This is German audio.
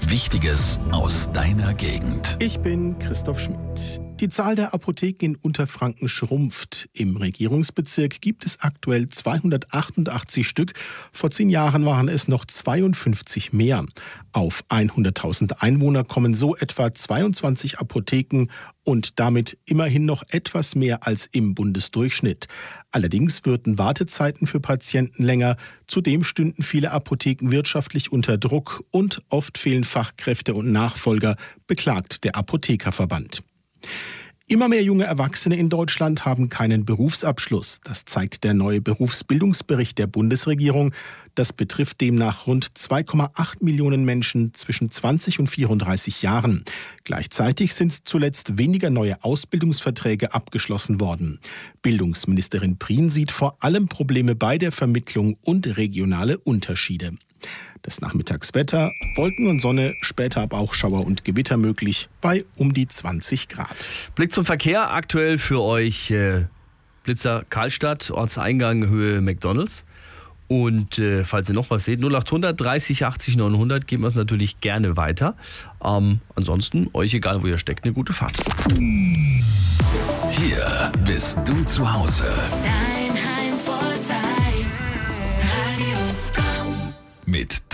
Wichtiges aus deiner Gegend. Ich bin Christoph Schmidt. Die Zahl der Apotheken in Unterfranken schrumpft. Im Regierungsbezirk gibt es aktuell 288 Stück. Vor 10 Jahren waren es noch 52 mehr. Auf 100.000 Einwohner kommen so etwa 22 Apotheken und damit immerhin noch etwas mehr als im Bundesdurchschnitt. Allerdings würden Wartezeiten für Patienten länger. Zudem stünden viele Apotheken wirtschaftlich unter Druck und oft fehlen Fachkräfte und Nachfolger, beklagt der Apothekerverband. Immer mehr junge Erwachsene in Deutschland haben keinen Berufsabschluss. Das zeigt der neue Berufsbildungsbericht der Bundesregierung. Das betrifft demnach rund 2,8 Millionen Menschen zwischen 20 und 34 Jahren. Gleichzeitig sind zuletzt weniger neue Ausbildungsverträge abgeschlossen worden. Bildungsministerin Prien sieht vor allem Probleme bei der Vermittlung und regionale Unterschiede. Das Nachmittagswetter, Wolken und Sonne, später aber auch Schauer und Gewitter möglich bei um die 20 Grad. Blick zum Verkehr, aktuell für euch Blitzer Karlstadt, Ortseingang Höhe McDonalds. Und falls ihr noch was seht, 0800 30 80 900, geben wir es natürlich gerne weiter. Ansonsten, euch egal wo ihr steckt, eine gute Fahrt. Hier bist du zu Hause. Dein Heimvorteil. Radio Komm. Mit